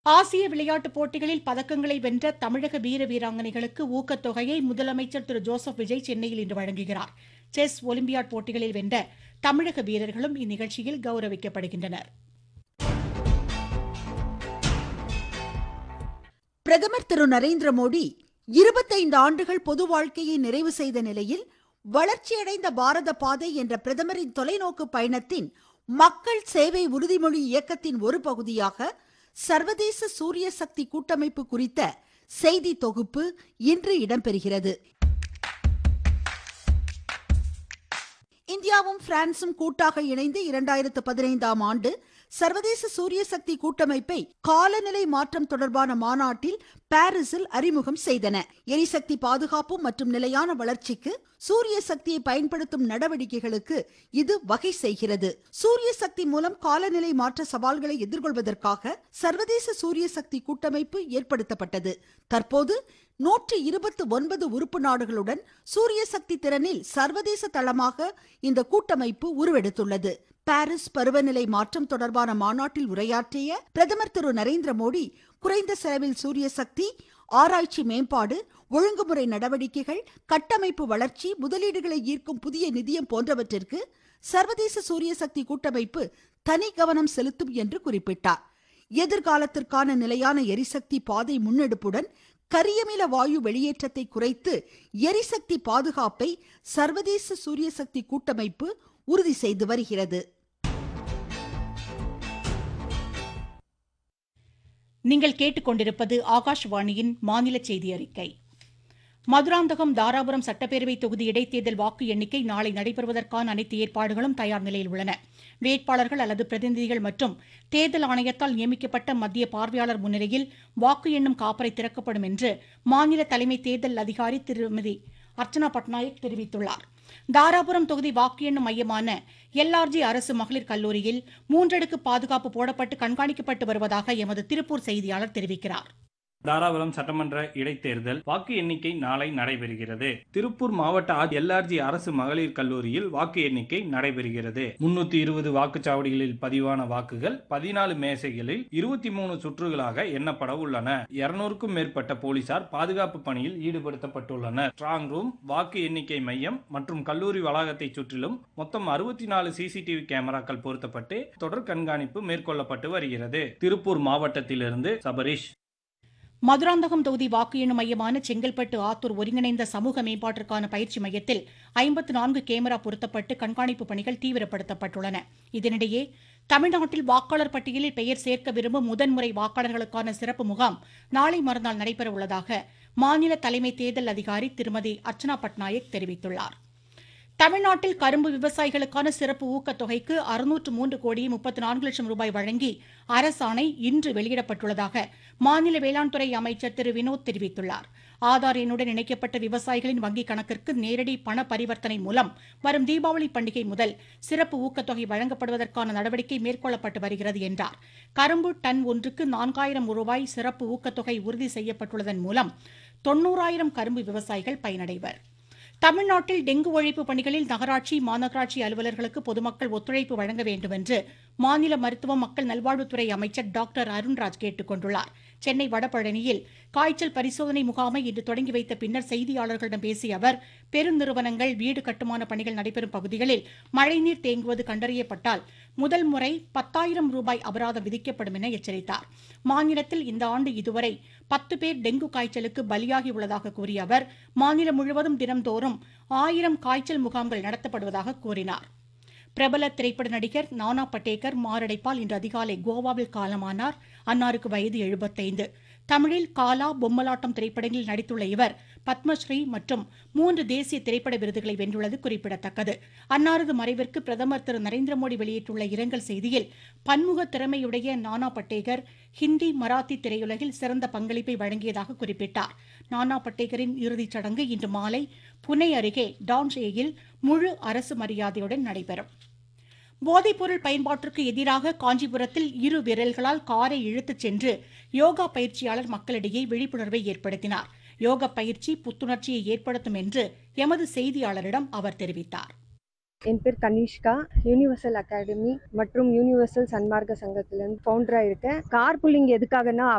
ஆசிய விளையாட்டுப் போட்டிகளில் பதக்கங்களை வென்ற தமிழக வீர வீராங்கனைகளுக்கு ஊக்கத்தொகையை முதலமைச்சர் திரு ஜோசப் விஜய் சென்னையில் இன்று வழங்குகிறார். செஸ் ஒலிம்பியாட் போட்டிகளில் வென்ற தமிழக வீரர்களும் இந்நிகழ்ச்சியில் கௌரவிக்கப்படுகின்றனர். பிரதமர் திரு நரேந்திர மோடி 25 ஆண்டுகள் பொது வாழ்க்கையை நிறைவு செய்த நிலையில் வளர்ச்சியடைந்த பாரத பாதை என்ற பிரதமரின் தொலைநோக்கு பயணத்தின் மக்கள் சேவை உறுதிமொழி இயக்கத்தின் ஒரு பகுதியாக சர்வதேச சூரிய சக்தி கூட்டமைப்பு குறித்த செய்தி தொகுப்பு இன்று இடம்பெறுகிறது. இந்தியாவும் பிரான்சும் கூட்டாக இணைந்து 2015ஆம் ஆண்டு சர்வதேச சூரிய சக்தி கூட்டமைப்பை காலநிலை மாற்றம் தொடர்பான மாநாட்டில் பாரிஸில் அறிமுகம் செய்தன. எரிசக்தி பாதுகாப்பு மற்றும் நிலையான வளர்ச்சிக்கு சூரிய சக்தியை பயன்படுத்தும் நடவடிக்கைகளுக்கு இது வகை செய்கிறது. சூரிய சக்தி மூலம் காலநிலை மாற்ற சவால்களை எதிர்கொள்வதற்காக சர்வதேச சூரிய சக்தி கூட்டமைப்பு ஏற்படுத்தப்பட்டது. தற்போது 129 உறுப்பு நாடுகளுடன் சூரிய சக்தி திறனில் சர்வதேச தளமாக இந்த கூட்டமைப்பு உருவெடுத்துள்ளது. பாரிஸ் பருவநிலை மாற்றம் தொடர்பான மாநாட்டில் உரையாற்றிய பிரதமர் திரு நரேந்திர மோடி, குறைந்த செலவில் சூரிய சக்தி, ஆராய்ச்சி மேம்பாடு, ஒழுங்குமுறை நடவடிக்கைகள், கட்டமைப்பு வளர்ச்சி, முதலீடுகளை ஈர்க்கும் புதிய நிதியம் போன்றவற்றிற்கு சர்வதேச சூரிய சக்தி கூட்டமைப்பு தனி கவனம் செலுத்தும் என்று குறிப்பிட்டார். எதிர்காலத்திற்கான நிலையான எரிசக்தி பாதை முன்னெடுப்புடன் கரியமில வாயு வெளியேற்றத்தை குறைத்து எரிசக்தி பாதுகாப்பை சர்வதேச சூரிய சக்தி கூட்டமைப்பு உறுதி செய்து வருகிறது. நீங்கள் கேட்டுக்கொண்டிருப்பது ஆகாஷ்வாணியின் மாநில செய்தி அறிக்கை. மதுராந்தகம் தாராபுரம் சட்டப்பேரவை தொகுதி இடைத்தேர்தல் வாக்கு எண்ணிக்கை நாளை நடைபெறுவதற்கான அனைத்து ஏற்பாடுகளும் தயார் நிலையில் உள்ளன. வேட்பாளர்கள் அல்லது பிரதிநிதிகள் மற்றும் தேர்தல் ஆணையத்தால் நியமிக்கப்பட்ட மத்திய பார்வையாளர் முன்னிலையில் வாக்கு எண்ணும் காப்பறை திறக்கப்படும் என்று மாநில தலைமை தேர்தல் அதிகாரி திருமதி அர்ச்சனா பட்நாயக் தெரிவித்துள்ளார். தாராபுரம் தொகுதி வாக்கு எண்ணும் மையமான LRG அரசு மகளிர் கல்லூரியில் 3 அடுக்கு பாதுகாப்பு போடப்பட்டு கண்காணிக்கப்பட்டு வருவதாக எமது திருப்பூர் செய்தியாளர் தெரிவிக்கிறார். தாராபுரம் சட்டமன்ற இடைத்தேர்தல் வாக்கு எண்ணிக்கை நாளை நடைபெறுகிறது. திருப்பூர் மாவட்ட LRG அரசு மகளிர் கல்லூரியில் வாக்கு எண்ணிக்கை நடைபெறுகிறது. 320 வாக்குச்சாவடிகளில் பதிவான வாக்குகள் 14 மேசைகளில் 23 சுற்றுகளாக எண்ணப்பட உள்ளன. 200க்கும் மேற்பட்ட போலீசார் பாதுகாப்பு பணியில் ஈடுபடுத்தப்பட்டுள்ளனர். ஸ்ட்ராங் ரூம், வாக்கு எண்ணிக்கை மையம் மற்றும் கல்லூரி வளாகத்தை சுற்றிலும் மொத்தம் 64 CCTV கேமராக்கள் பொருத்தப்பட்டு தொடர் கண்காணிப்பு மேற்கொள்ளப்பட்டு வருகிறது. திருப்பூர் மாவட்டத்திலிருந்து சபரீஷ். மதுராந்தகம் தொகுதி வாக்கு எண்ணும் மையமான செங்கல்பட்டு ஆத்தூர் ஒருங்கிணைந்த சமூக மேம்பாட்டிற்கான பயிற்சி மையத்தில் 54 கேமரா பொருத்தப்பட்டு கண்காணிப்பு பணிகள் தீவிரப்படுத்தப்பட்டுள்ளன. இதனிடையே தமிழ்நாட்டில் வாக்காளர் பட்டியலில் பெயர் சேர்க்க விரும்பும் முதன்முறை வாக்காளர்களுக்கான சிறப்பு முகாம் நாளை மறுநாள் நடைபெற உள்ளதாக மாநில தலைமை தேர்தல் அதிகாரி திருமதி அர்ச்சனா பட்நாயக் தெரிவித்துள்ளார். தமிழ்நாட்டில் கரும்பு விவசாயிகளுக்கான சிறப்பு ஊக்கத்தொகைக்கு 603 கோடி 34 லட்சம் ரூபாய் வழங்கி அரசாணை இன்று வெளியிடப்பட்டுள்ளதாக மாநில வேளாண் துறை அமைச்சர் திரு வினோத் தெரிவித்துள்ளார். ஆதார் எண்ணுடன் இணைக்கப்பட்ட விவசாயிகளின் வங்கிக் கணக்கிற்கு நேரடி பண பரிவர்த்தனை மூலம் வரும் தீபாவளி பண்டிகை முதல் சிறப்பு ஊக்கத்தொகை வழங்கப்படுவதற்கான நடவடிக்கை மேற்கொள்ளப்பட்டு வருகிறது என்றார். கரும்பு டன் ஒன்றுக்கு 4000 ரூபாய் சிறப்பு ஊக்கத்தொகை உறுதி செய்யப்பட்டுள்ளதன் மூலம் 90,000 கரும்பு விவசாயிகள் பயனடைவர். தமிழ்நாட்டில் டெங்கு ஒழிப்பு பணிகளில் நகராட்சி, மாநகராட்சி அலுவலர்களுக்கு பொதுமக்கள் ஒத்துழைப்பு வழங்க வேண்டும் என்று மாநில மருத்துவம் மக்கள் நல்வாழ்வுத்துறை அமைச்சர் டாக்டர் அருண்ராஜ் கேட்டுக் கொண்டுள்ளார். சென்னை வடபழனியில் காய்ச்சல் பரிசோதனை முகாமை இன்று தொடங்கி வைத்த பின்னர் செய்தியாளர்களிடம் பேசிய அவர், பெருநிறுவனங்கள், வீடு கட்டுமான பணிகள் நடைபெறும் பகுதிகளில் மழைநீர் தேங்குவது கண்டறியப்பட்டால் முதல் முறை 10,000 ரூபாய் அபராதம் விதிக்கப்படும் என எச்சரித்தார். மாநிலத்தில் இந்த ஆண்டு இதுவரை 10 பேர் டெங்கு காய்ச்சலுக்கு பலியாகியுள்ளதாக கூறிய அவர், மாநிலம் முழுவதும் தினம்தோறும் 1000 காய்ச்சல் முகாம்கள் நடத்தப்படுவதாக கூறினார். பிரபல திரைப்பட நடிகர் நானா படேகர் மாரடைப்பால் இன்று அதிகாலை கோவாவில் காலமானார். அன்னாருக்கு வயது 75. தமிழில் காலா, பொம்மலாட்டம் திரைப்படங்களில் நடித்துள்ள இவர் பத்மஸ்ரீ மற்றும் 3 தேசிய திரைப்பட விருதுகளை வென்றுள்ளது குறிப்பிடத்தக்கது. அன்னாரது மறைவிற்கு பிரதமர் திரு நரேந்திர மோடி வெளியிட்டுள்ள இரங்கல் செய்தியில், பன்முக திறமையுடைய நானா படேகர் ஹிந்தி, மராத்தி திரையுலகில் சிறந்த பங்களிப்பை வழங்கியதாக குறிப்பிட்டார். நானா படேகரின் இறுதிச் சடங்கு இன்று மாலை புனே அருகே டான்ஷேயில் முழு அரசு மரியாதையுடன் நடைபெறும். போதைப்பொருள் பயன்பாட்டிற்கு எதிராக காஞ்சிபுரத்தில் 2 விரல்களால் காரை இழுத்துச் சென்று யோகா பயிற்சியாளர் மக்களிடையே விழிப்புணர்வை ஏற்படுத்தினார். யோகா பயிற்சி புத்துணர்ச்சியை ஏற்படுத்தும் என்று எமது செய்தியாளரிடம் அவர் தெரிவித்தார். என் பேர் கனிஷ்கா. யூனிவர்சல் அகாடமி மற்றும் யூனிவர்சல் சன்மார்க்க சங்கத்திலேருந்து ஃபவுண்டராக இருக்கேன். கார் புல்லிங் எதுக்காகனா